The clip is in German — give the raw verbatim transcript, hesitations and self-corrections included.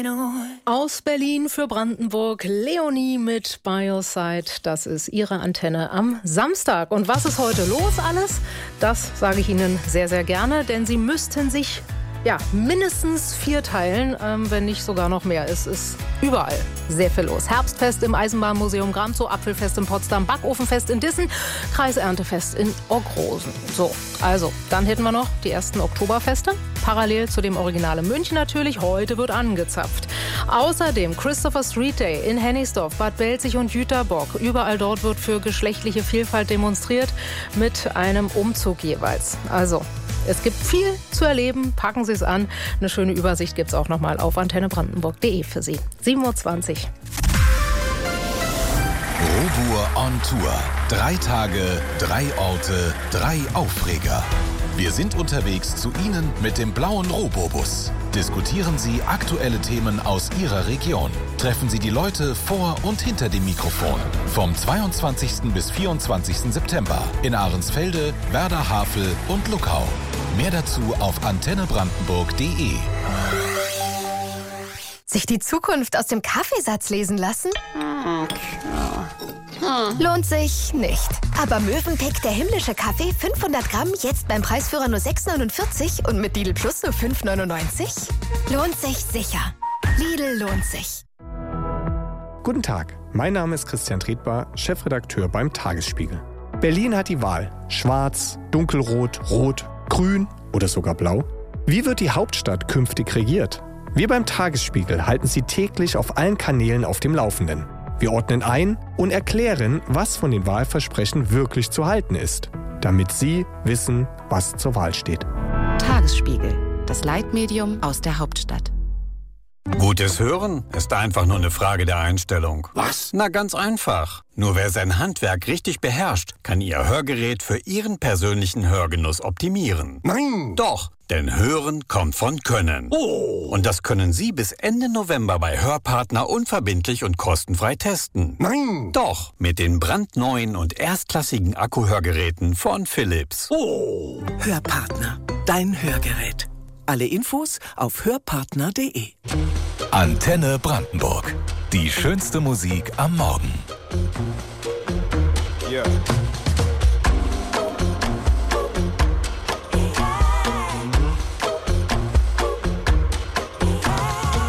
Aus Berlin für Brandenburg, Leonie mit By Your Side. Das ist Ihre Antenne am Samstag. Und was ist heute los alles? Das sage ich Ihnen sehr, sehr gerne, denn Sie müssten sich ja mindestens vier teilen, ähm, wenn nicht sogar noch mehr. Es ist überall sehr viel los. Herbstfest im Eisenbahnmuseum Gramzow, Apfelfest in Potsdam, Backofenfest in Dissen, Kreiserntefest in Ockrosen. So, also, dann hätten wir noch die ersten Oktoberfeste. Parallel zu dem Original in München natürlich. Heute wird angezapft. Außerdem Christopher Street Day in Hennigsdorf, Bad Belzig und Jüterbock. Überall dort wird für geschlechtliche Vielfalt demonstriert, mit einem Umzug jeweils. Also, es gibt viel zu erleben. Packen Sie es an. Eine schöne Übersicht gibt es auch nochmal auf antenne brandenburg punkt de für Sie. sieben Uhr zwanzig. Robur on Tour. Drei Tage, drei Orte, drei Aufreger. Wir sind unterwegs zu Ihnen mit dem blauen Robobus. Diskutieren Sie aktuelle Themen aus Ihrer Region. Treffen Sie die Leute vor und hinter dem Mikrofon. Vom zweiundzwanzigsten bis vierundzwanzigsten September in Ahrensfelde, Werder-Havel und Luckau. Mehr dazu auf antenne brandenburg punkt de. Sich die Zukunft aus dem Kaffeesatz lesen lassen? Lohnt sich nicht. Aber Mövenpick, der himmlische Kaffee, fünfhundert Gramm, jetzt beim Preisführer nur sechs neunundvierzig und mit Lidl Plus nur fünf neunundneunzig? Lohnt sich sicher. Lidl lohnt sich. Guten Tag, mein Name ist Christian Tretbar, Chefredakteur beim Tagesspiegel. Berlin hat die Wahl. Schwarz, dunkelrot, rot, grün oder sogar blau. Wie wird die Hauptstadt künftig regiert? Wir beim Tagesspiegel halten Sie täglich auf allen Kanälen auf dem Laufenden. Wir ordnen ein und erklären, was von den Wahlversprechen wirklich zu halten ist, damit Sie wissen, was zur Wahl steht. Tagesspiegel, das Leitmedium aus der Hauptstadt. Gutes Hören ist einfach nur eine Frage der Einstellung. Was? Na, ganz einfach. Nur wer sein Handwerk richtig beherrscht, kann Ihr Hörgerät für Ihren persönlichen Hörgenuss optimieren. Nein! Doch, denn Hören kommt von Können. Oh! Und das können Sie bis Ende November bei Hörpartner unverbindlich und kostenfrei testen. Nein! Doch, mit den brandneuen und erstklassigen Akkuhörgeräten von Philips. Oh! Hörpartner, dein Hörgerät. Alle Infos auf hörpartner punkt de. Antenne Brandenburg. Die schönste Musik am Morgen. Yeah.